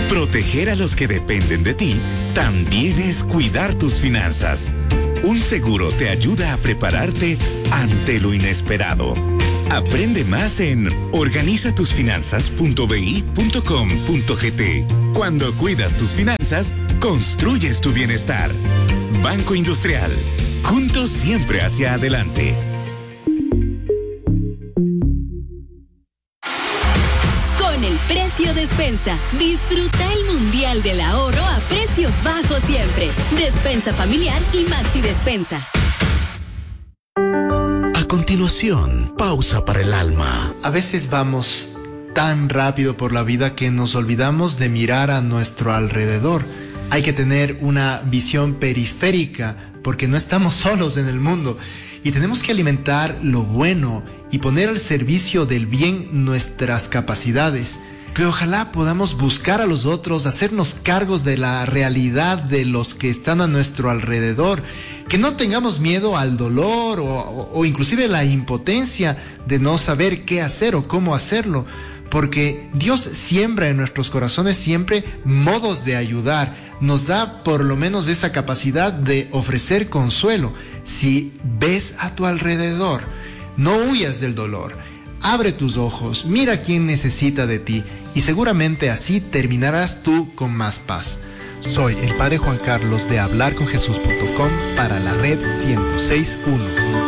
Proteger a los que dependen de ti también es cuidar tus finanzas. Un seguro te ayuda a prepararte ante lo inesperado. Aprende más en organizatusfinanzas.bi.com.gt. Cuando cuidas tus finanzas, construyes tu bienestar. Banco Industrial. Juntos siempre hacia adelante. Con el precio Despensa, disfruta el Mundial del Ahorro a precio bajo siempre. Despensa familiar y Maxi Despensa. A continuación, pausa para el alma. A veces vamos tan rápido por la vida que nos olvidamos de mirar a nuestro alrededor. Hay que tener una visión periférica porque no estamos solos en el mundo y tenemos que alimentar lo bueno y poner al servicio del bien nuestras capacidades. Que ojalá podamos buscar a los otros, hacernos cargos de la realidad de los que están a nuestro alrededor. Que no tengamos miedo al dolor o inclusive la impotencia de no saber qué hacer o cómo hacerlo. Porque Dios siembra en nuestros corazones siempre modos de ayudar. Nos da por lo menos esa capacidad de ofrecer consuelo. Si ves a tu alrededor, no huyas del dolor. Abre tus ojos, mira quién necesita de ti y seguramente así terminarás tú con más paz. Soy el Padre Juan Carlos de hablarconjesús.com para la red 106.1.